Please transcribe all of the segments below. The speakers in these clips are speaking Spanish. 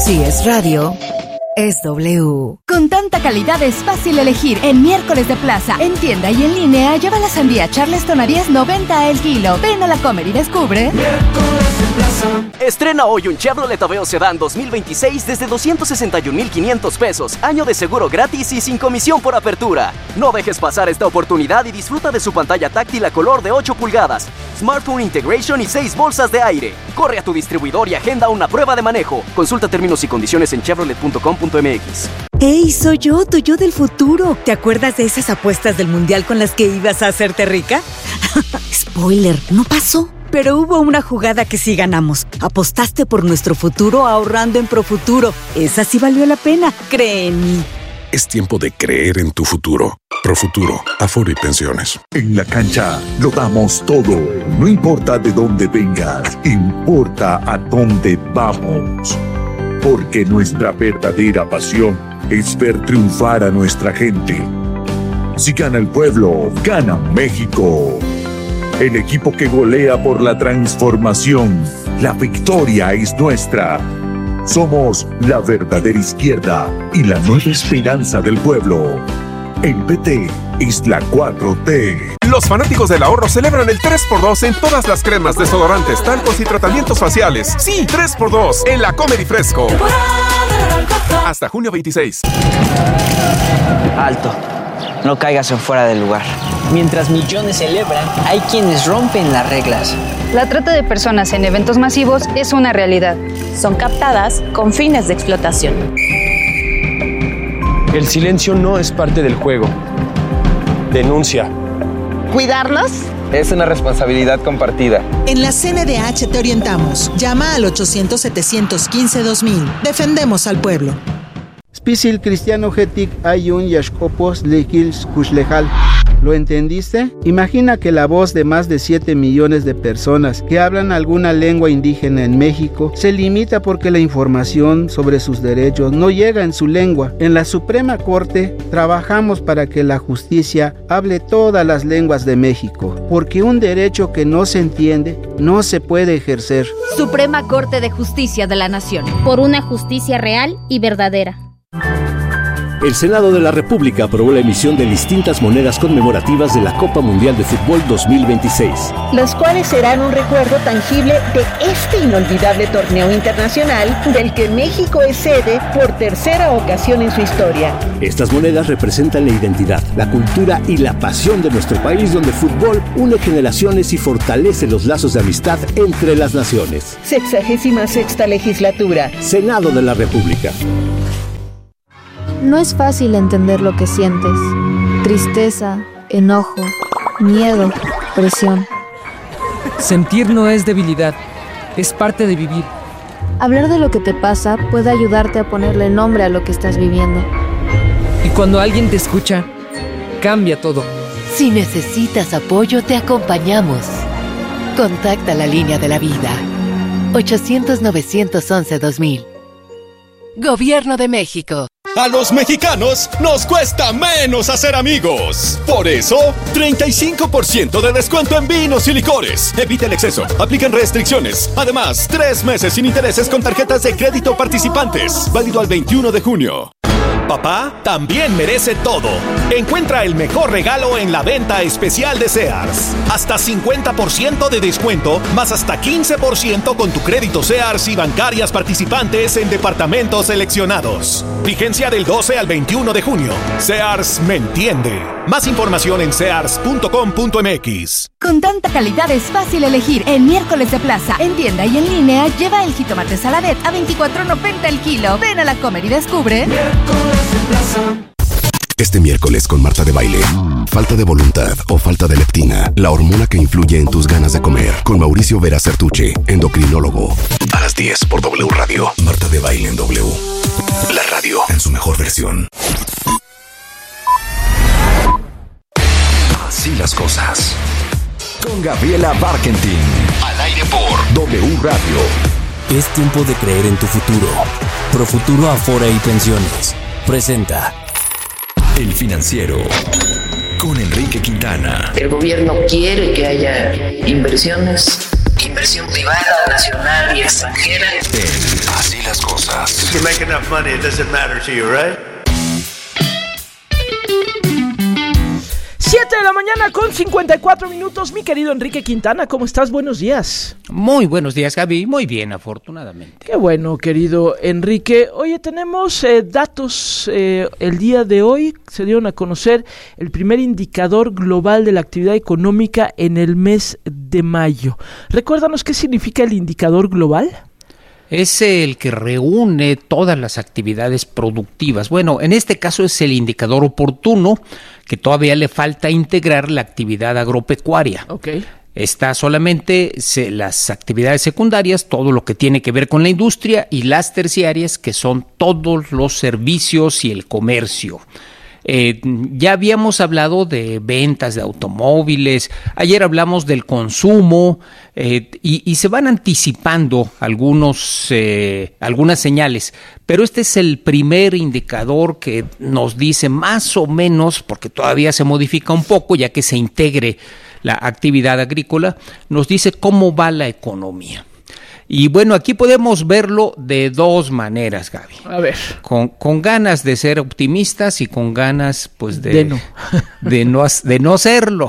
Si es radio, es W. Con tanta calidad es fácil elegir. En miércoles de plaza, en tienda y en línea, lleva la sandía Charleston a 10.90 el kilo. Ven a la Comer y descubre. Miércoles de plaza. Estrena hoy un Chevrolet Aveo Sedán 2026 desde 261,500 pesos. Año de seguro gratis y sin comisión por apertura. No dejes pasar esta oportunidad y disfruta de su pantalla táctil a color de 8 pulgadas, Smartphone Integration y 6 bolsas de aire. Corre a tu distribuidor y agenda una prueba de manejo. Consulta términos y condiciones en chevrolet.com.mx. ¡Hey, soy yo, tu yo del futuro! ¿Te acuerdas de esas apuestas del mundial con las que ibas a hacerte rica? Spoiler, no pasó. Pero hubo una jugada que sí ganamos. Apostaste por nuestro futuro ahorrando en Profuturo. Esa sí valió la pena, cree en mí. Es tiempo de creer en tu futuro. Profuturo, Afore y Pensiones. En la cancha lo damos todo. No importa de dónde vengas, importa a dónde vamos. Porque nuestra verdadera pasión es ver triunfar a nuestra gente. Si gana el pueblo, gana México. El equipo que golea por la transformación. La victoria es nuestra. Somos la verdadera izquierda y la nueva esperanza del pueblo. El PT es la 4T. Los fanáticos del ahorro celebran el 3x2 en todas las cremas, desodorantes, talcos y tratamientos faciales. Sí, 3x2 en la Comer y Fresco. Hasta junio 26. Alto. No caigas en fuera del lugar. Mientras millones celebran, hay quienes rompen las reglas. La trata de personas en eventos masivos es una realidad. Son captadas con fines de explotación. El silencio no es parte del juego. Denuncia. ¿Cuidarnos? Es una responsabilidad compartida. En la CNDH te orientamos. Llama al 800-715-2000. Defendemos al pueblo. Spisil cristiano getik ayun yashkopos lekils kushlejal. ¿Lo entendiste? Imagina que la voz de más de 7 millones de personas que hablan alguna lengua indígena en México se limita porque la información sobre sus derechos no llega en su lengua. En la Suprema Corte trabajamos para que la justicia hable todas las lenguas de México, porque un derecho que no se entiende no se puede ejercer. Suprema Corte de Justicia de la Nación. Por una justicia real y verdadera. El Senado de la República aprobó la emisión de distintas monedas conmemorativas de la Copa Mundial de Fútbol 2026. Las cuales serán un recuerdo tangible de este inolvidable torneo internacional del que México es sede por tercera ocasión en su historia. Estas monedas representan la identidad, la cultura y la pasión de nuestro país, donde el fútbol une generaciones y fortalece los lazos de amistad entre las naciones. 66ª legislatura. Senado de la República. No es fácil entender lo que sientes. Tristeza, enojo, miedo, presión. Sentir no es debilidad, es parte de vivir. Hablar de lo que te pasa puede ayudarte a ponerle nombre a lo que estás viviendo. Y cuando alguien te escucha, cambia todo. Si necesitas apoyo, te acompañamos. Contacta la línea de la vida. 800-911-2000. Gobierno de México. A los mexicanos nos cuesta menos hacer amigos. Por eso, 35% de descuento en vinos y licores. Evita el exceso. Aplican restricciones. Además, 3 meses sin intereses con tarjetas de crédito participantes. Válido al 21 de junio. Papá también merece todo. Encuentra el mejor regalo en la venta especial de Sears. Hasta 50% de descuento, más hasta 15% con tu crédito Sears y bancarias participantes en departamentos seleccionados. Vigencia del 12 al 21 de junio. Sears me entiende. Más información en sears.com.mx. Con tanta calidad es fácil elegir. En miércoles de plaza, en tienda y en línea, lleva el jitomate Saladet a 24.90 el kilo. Ven a la Comer y descubre. Este miércoles con Marta de Baile. Falta de voluntad o falta de leptina, la hormona que influye en tus ganas de comer. Con Mauricio Vera Certuche, endocrinólogo. A las 10 por W Radio. Marta de Baile en W. La radio en su mejor versión. Así las cosas. Con Gabriela Barkentin. Al aire por W Radio. Es tiempo de creer en tu futuro. Profuturo Afore y Pensiones presenta El Financiero con Enrique Quintana. El gobierno quiere que haya inversión privada, nacional y extranjera. Así las cosas. you make enough money, it doesn't matter to you, right? 7 de la mañana con 54 minutos. Mi querido Enrique Quintana, ¿cómo estás? Buenos días. Muy buenos días, Gaby. Muy bien, afortunadamente. Qué bueno, querido Enrique. Oye, tenemos datos. El día de hoy se dieron a conocer el primer indicador global de la actividad económica en el mes de mayo. Recuérdanos qué significa el indicador global. Es el que reúne todas las actividades productivas. Bueno, en este caso es el indicador oportuno, que todavía le falta integrar la actividad agropecuaria. Okay. Está solamente las actividades secundarias, todo lo que tiene que ver con la industria, y las terciarias, que son todos los servicios y el comercio. Ya habíamos hablado de ventas de automóviles, ayer hablamos del consumo, y se van anticipando algunas señales, pero este es el primer indicador que nos dice más o menos, porque todavía se modifica un poco ya que se integre la actividad agrícola, nos dice cómo va la economía. Y bueno, aquí podemos verlo de dos maneras, Gaby. A ver. Con ganas de ser optimistas y con ganas, pues, de no serlo.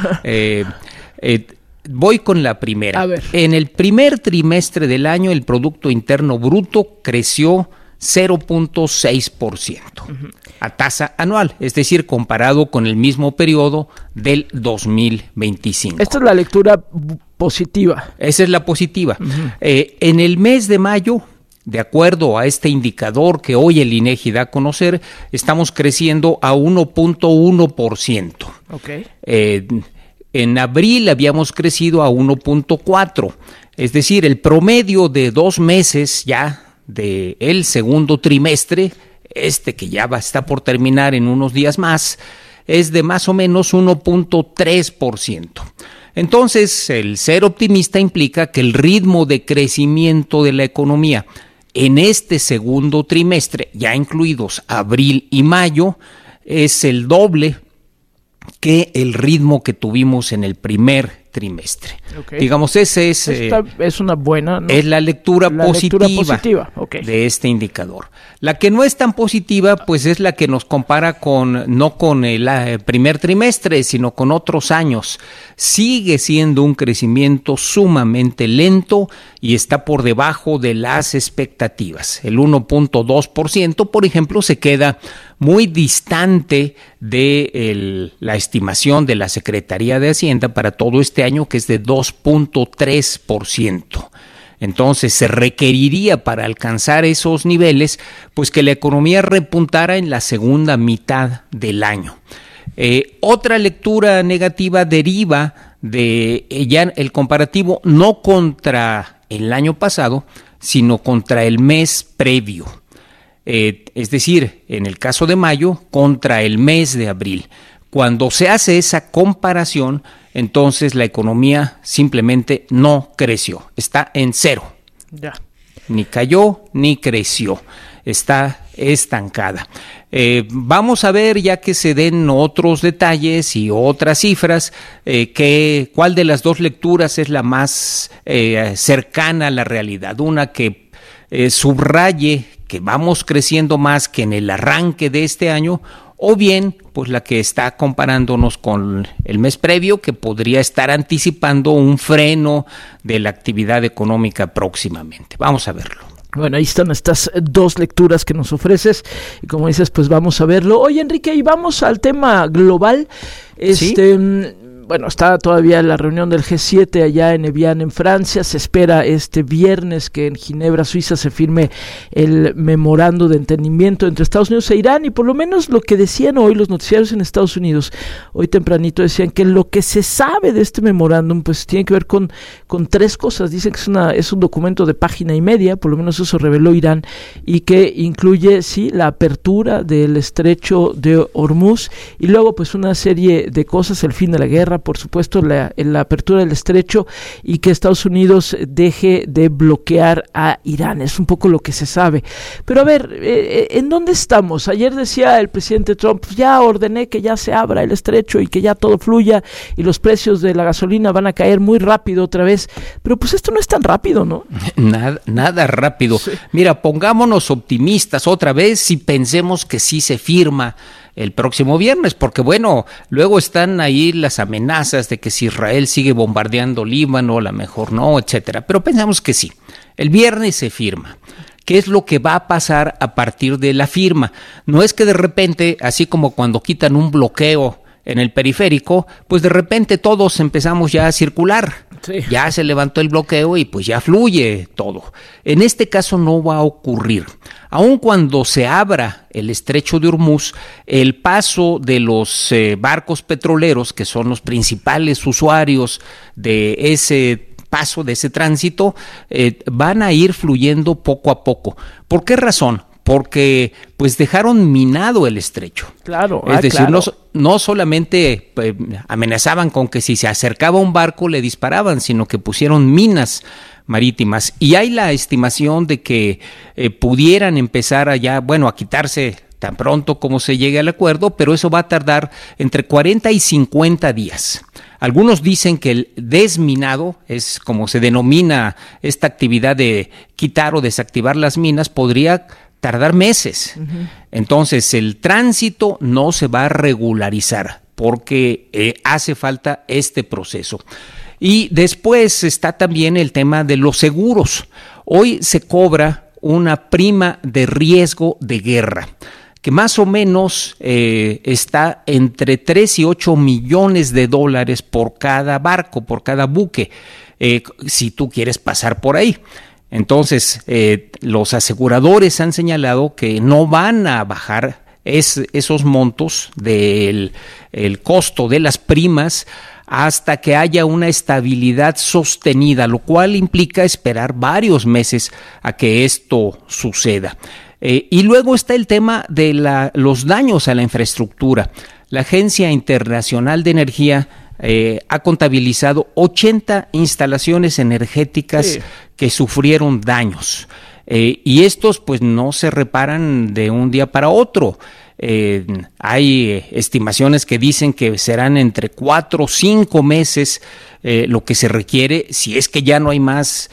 Voy con la primera. A ver. En el primer trimestre del año, el Producto Interno Bruto creció 0.6%. A tasa anual, es decir, comparado con el mismo periodo del 2025. Esta es la lectura positiva. Esa es la positiva. En el mes de mayo, de acuerdo a este indicador que hoy el INEGI da a conocer, estamos creciendo a 1.1%. Okay. En abril habíamos crecido a 1.4%. Es decir, el promedio de 2 meses ya del segundo trimestre, que ya está por terminar en unos días más, es de más o menos 1.3%. Entonces, el ser optimista implica que el ritmo de crecimiento de la economía en este segundo trimestre, ya incluidos abril y mayo, es el doble que el ritmo que tuvimos en el primer trimestre. Okay. Digamos, ese es una buena, ¿no? Es la lectura positiva okay, de este indicador. La que no es tan positiva, pues es la que nos compara no con el primer trimestre, sino con otros años. Sigue siendo un crecimiento sumamente lento y está por debajo de las expectativas. El 1.2%, por ejemplo, se queda muy distante de la estimación de la Secretaría de Hacienda para todo este año, que es de 2.3%. Entonces se requeriría para alcanzar esos niveles, pues que la economía repuntara en la segunda mitad del año. Otra lectura negativa deriva de ya el comparativo no contra el año pasado, sino contra el mes previo. Es decir, en el caso de mayo, contra el mes de abril. Cuando se hace esa comparación, entonces la economía simplemente no creció, está en cero. Ya. Ni cayó ni creció, está estancada. Vamos a ver, ya que se den otros detalles y otras cifras, cuál de las dos lecturas es la más cercana a la realidad. Una que subraye que vamos creciendo más que en el arranque de este año, o bien pues la que está comparándonos con el mes previo, que podría estar anticipando un freno de la actividad económica próximamente. Vamos a verlo. Bueno, ahí están estas dos lecturas que nos ofreces y como dices, pues vamos a verlo. Oye, Enrique, y vamos al tema global. ¿Sí? Bueno, está todavía la reunión del G7 allá en Evian, en Francia. Se espera este viernes que en Ginebra, Suiza, se firme el memorando de entendimiento entre Estados Unidos e Irán. Y por lo menos lo que decían hoy los noticiarios en Estados Unidos, hoy tempranito decían que lo que se sabe de este memorándum pues tiene que ver con tres cosas. Dicen que es un documento de página y media, por lo menos eso reveló Irán, y que incluye, sí, la apertura del estrecho de Hormuz y luego pues una serie de cosas, el fin de la guerra, guerra, por supuesto, la apertura del estrecho y que Estados Unidos deje de bloquear a Irán. Es un poco lo que se sabe. Pero a ver, ¿en dónde estamos? Ayer decía el presidente Trump, ya ordené que ya se abra el estrecho y que ya todo fluya y los precios de la gasolina van a caer muy rápido otra vez. Pero pues esto no es tan rápido, ¿no? Nada rápido. Sí. Mira, pongámonos optimistas otra vez y pensemos que sí se firma el próximo viernes, porque bueno, luego están ahí las amenazas de que si Israel sigue bombardeando Líbano, a lo mejor no, etcétera. Pero pensamos que sí. El viernes se firma. ¿Qué es lo que va a pasar a partir de la firma? No es que de repente, así como cuando quitan un bloqueo en el periférico, pues de repente todos empezamos ya a circular. Sí. Ya se levantó el bloqueo y pues ya fluye todo. En este caso no va a ocurrir. Aun cuando se abra el estrecho de Hormuz, el paso de los barcos petroleros, que son los principales usuarios de ese paso, de ese tránsito, van a ir fluyendo poco a poco. ¿Por qué razón? Porque pues dejaron minado el estrecho. Claro. Es decir, claro. No solamente amenazaban con que si se acercaba un barco le disparaban, sino que pusieron minas marítimas. Y hay la estimación de que pudieran empezar a quitarse tan pronto como se llegue al acuerdo, pero eso va a tardar entre 40 y 50 días. Algunos dicen que el desminado, es como se denomina esta actividad de quitar o desactivar las minas, podría tardar meses. Uh-huh. Entonces, el tránsito no se va a regularizar porque hace falta este proceso. Y después está también el tema de los seguros. Hoy se cobra una prima de riesgo de guerra, que más o menos está entre 3 y 8 millones de dólares por cada barco, por cada buque, si tú quieres pasar por ahí. Entonces, los aseguradores han señalado que no van a bajar esos montos del costo de las primas hasta que haya una estabilidad sostenida, lo cual implica esperar varios meses a que esto suceda. Y luego está el tema de los daños a la infraestructura. La Agencia Internacional de Energía ha contabilizado 80 instalaciones energéticas que sufrieron daños. Y estos pues no se reparan de un día para otro. Hay estimaciones que dicen que serán entre 4 o 5 meses lo que se requiere, si es que ya no hay más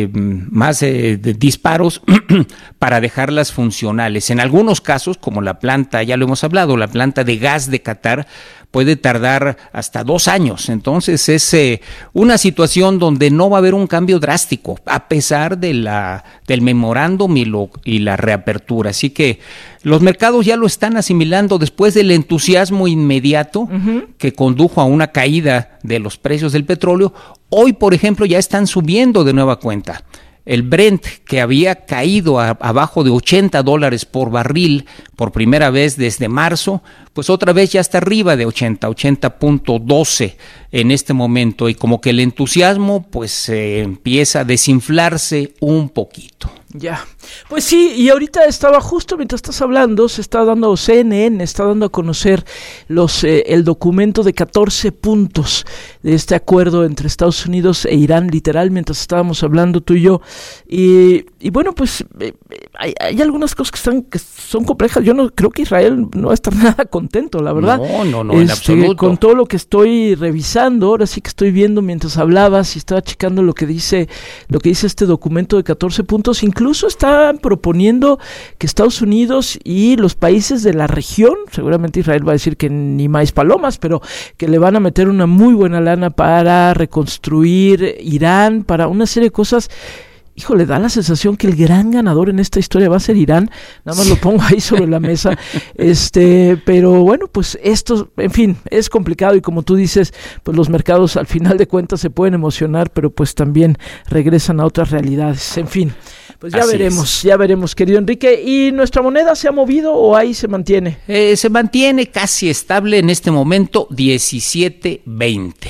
disparos para dejarlas funcionales. En algunos casos, como la planta, ya lo hemos hablado, la planta de gas de Qatar, puede tardar hasta 2 años. Entonces es una situación donde no va a haber un cambio drástico, a pesar del memorándum y la reapertura. Así que los mercados ya lo están asimilando después del entusiasmo inmediato que condujo a una caída de los precios del petróleo. Hoy, por ejemplo, ya están subiendo de nueva cuenta. El Brent, que había caído abajo de $80 por barril por primera vez desde marzo, pues otra vez ya está arriba de 80.12 en este momento, y como que el entusiasmo pues empieza a desinflarse un poquito. Ya, pues sí, y ahorita estaba justo mientras estás hablando, CNN está dando a conocer el documento de 14 puntos de este acuerdo entre Estados Unidos e Irán, literal, mientras estábamos hablando tú y yo, y bueno, pues hay algunas cosas que son complejas. Yo no creo que Israel no va a estar nada contento, la verdad. No, en absoluto. Con todo lo que estoy revisando, ahora sí que estoy viendo mientras hablabas y estaba checando lo que dice este documento de 14 puntos. Incluso están proponiendo que Estados Unidos y los países de la región, seguramente Israel va a decir que ni más palomas, pero que le van a meter una muy buena lana para reconstruir Irán, para una serie de cosas. Híjole, da la sensación que el gran ganador en esta historia va a ser Irán. Nada más lo pongo ahí sobre la mesa. Pero bueno, pues esto, en fin, es complicado, y como tú dices, pues los mercados al final de cuentas se pueden emocionar, pero pues también regresan a otras realidades. En fin, pues ya veremos, querido Enrique. ¿Y nuestra moneda se ha movido o ahí se mantiene? Se mantiene casi estable en este momento, 17.20.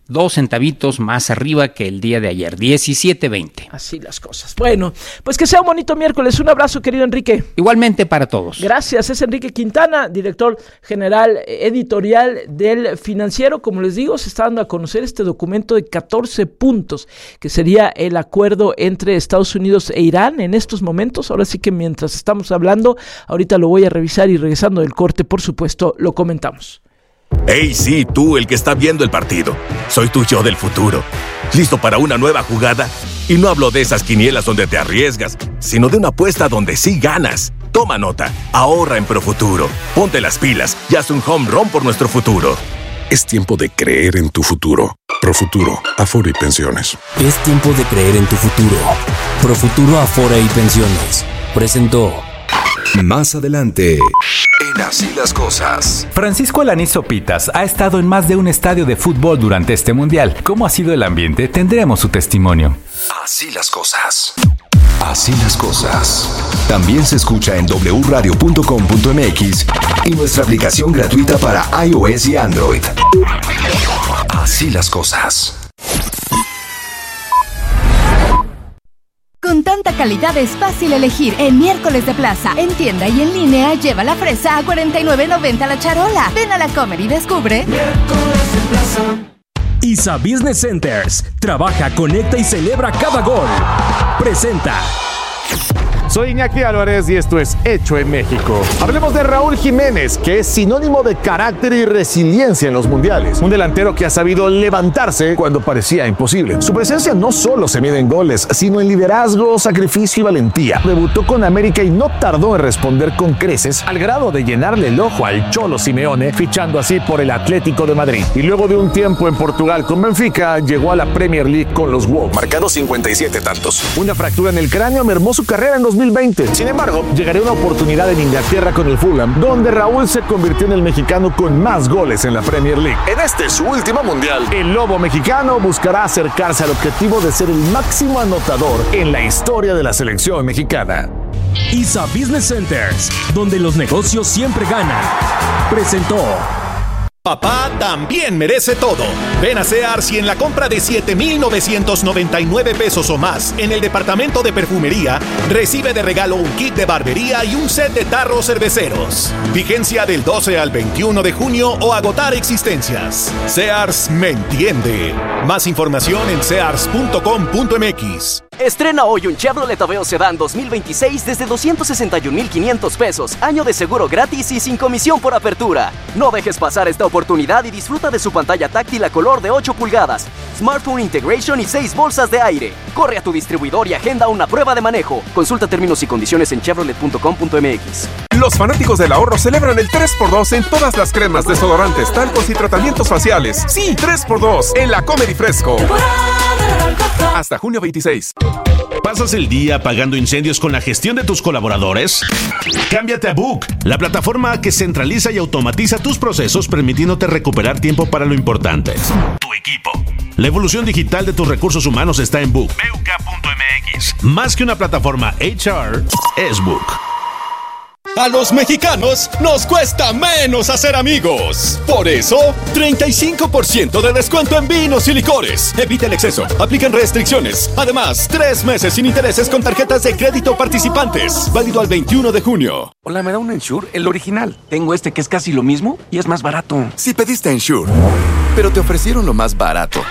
2 centavitos más arriba que el día de ayer, 17.20. Así las cosas. Bueno, pues que sea un bonito miércoles. Un abrazo, querido Enrique. Igualmente para todos. Gracias. Es Enrique Quintana, director general editorial del Financiero. Como les digo, se está dando a conocer este documento de 14 puntos, que sería el acuerdo entre Estados Unidos e Irán en estos momentos. Ahora sí que mientras estamos hablando, ahorita lo voy a revisar y regresando del corte, por supuesto, lo comentamos. Hey, sí, tú, el que está viendo el partido. Soy tu yo del futuro. ¿Listo para una nueva jugada? Y no hablo de esas quinielas donde te arriesgas, sino de una apuesta donde sí ganas. Toma nota, ahorra en Profuturo. Ponte las pilas y haz un home run por nuestro futuro. Es tiempo de creer en tu futuro. Profuturo, Afore y Pensiones. Es tiempo de creer en tu futuro. Profuturo, Afore y Pensiones presentó. Más adelante, en Así las Cosas. Francisco Alanís Sopitas ha estado en más de un estadio de fútbol durante este mundial. ¿Cómo ha sido el ambiente? Tendremos su testimonio. Así las cosas. Así las cosas. También se escucha en wradio.com.mx y nuestra aplicación gratuita para iOS y Android. Así las cosas. Con tanta calidad es fácil elegir. En Miércoles de Plaza, en tienda y en línea, lleva la fresa a $49.90 la charola. Ven a la Comer y descubre. Miércoles de Plaza. ISA Business Centers. Trabaja, conecta y celebra cada gol. Presenta. Soy Iñaki Álvarez y esto es Hecho en México. Hablemos de Raúl Jiménez, que es sinónimo de carácter y resiliencia en los mundiales. Un delantero que ha sabido levantarse cuando parecía imposible. Su presencia no solo se mide en goles, sino en liderazgo, sacrificio y valentía. Debutó con América y no tardó en responder con creces, al grado de llenarle el ojo al Cholo Simeone, fichando así por el Atlético de Madrid. Y luego de un tiempo en Portugal con Benfica, llegó a la Premier League con los Wolves. Marcado 57 tantos. Una fractura en el cráneo mermó su carrera en 2020. Sin embargo, llegaría una oportunidad en Inglaterra con el Fulham, donde Raúl se convirtió en el mexicano con más goles en la Premier League. En este su último mundial, el lobo mexicano buscará acercarse al objetivo de ser el máximo anotador en la historia de la selección mexicana. ISA Business Centers, donde los negocios siempre ganan. Presentó. Papá también merece todo. Ven a Sears y en la compra de $7,999 o más en el departamento de perfumería, recibe de regalo un kit de barbería y un set de tarros cerveceros. Vigencia del 12 al 21 de junio o agotar existencias. Sears me entiende. Más información en sears.com.mx. Estrena hoy un Chevrolet Aveo Sedán 2026 desde $261,500, año de seguro gratis y sin comisión por apertura. No dejes pasar esta oportunidad y disfruta de su pantalla táctil a color de 8 pulgadas, Smartphone Integration y 6 bolsas de aire. Corre a tu distribuidor y agenda una prueba de manejo. Consulta términos y condiciones en chevrolet.com.mx. Los fanáticos del ahorro celebran el 3x2 en todas las cremas, desodorantes, talcos y tratamientos faciales. Sí, 3x2 en la Comer y Fresco. Hasta junio 26. ¿Pasas el día apagando incendios con la gestión de tus colaboradores? Cámbiate a Book, la plataforma que centraliza y automatiza tus procesos, permitiéndote recuperar tiempo para lo importante: tu equipo. La evolución digital de tus recursos humanos está en Book. BUK.mx. Más que una plataforma HR, es Book. A los mexicanos nos cuesta menos hacer amigos. Por eso, 35% de descuento en vinos y licores. Evita el exceso. Aplican restricciones. Además, 3 meses sin intereses con tarjetas de crédito participantes. Válido al 21 de junio. Hola, ¿me da un Ensure? El original. Tengo este que es casi lo mismo y es más barato. Si pediste Ensure, pero te ofrecieron lo más barato.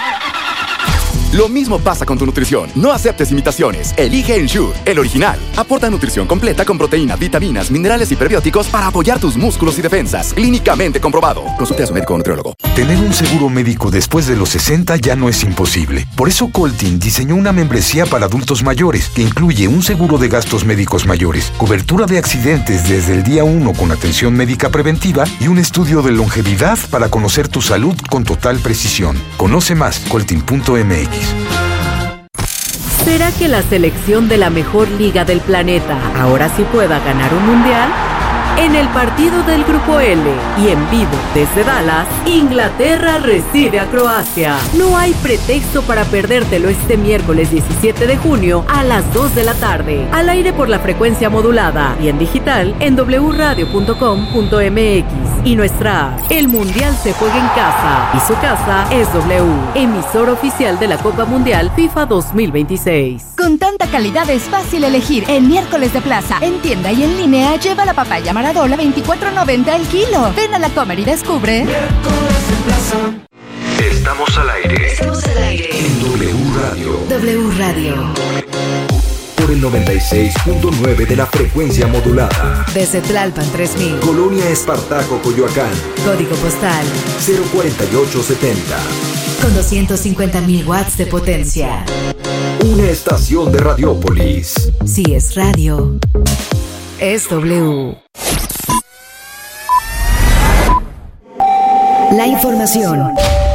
Lo mismo pasa con tu nutrición. No aceptes imitaciones. Elige Ensure, el original. Aporta nutrición completa con proteína, vitaminas, minerales y prebióticos para apoyar tus músculos y defensas. Clínicamente comprobado. Consulte a su médico o nutriólogo. Tener un seguro médico después de los 60 ya no es imposible. Por eso Coltin diseñó una membresía para adultos mayores que incluye un seguro de gastos médicos mayores, cobertura de accidentes desde el día 1 con atención médica preventiva y un estudio de longevidad para conocer tu salud con total precisión. Conoce más, coltin.mx. ¿Será que la selección de la mejor liga del planeta ahora sí pueda ganar un mundial? En el partido del Grupo L y en vivo desde Dallas, Inglaterra recibe a Croacia. No hay pretexto para perdértelo este miércoles 17 de junio a las 2 de la tarde. Al aire por la frecuencia modulada y en digital en wradio.com.mx. y nuestra app. El Mundial se juega en casa y su casa es W, emisor oficial de la Copa Mundial FIFA 2026. Con tanta calidad es fácil elegir. En Miércoles de Plaza, en tienda y en línea, lleva la papaya Maradona a $24.90 el kilo. Ven a la Comer y descubre. Miércoles de Plaza. Estamos al aire. Estamos al aire. En W Radio. W Radio. Por el 96.9 de la frecuencia modulada. Desde Tlalpan 3000. Colonia Espartaco, Coyoacán. Código postal 04870. con 250.000 watts de potencia. Una estación de Radiópolis. Si es radio, es W. La información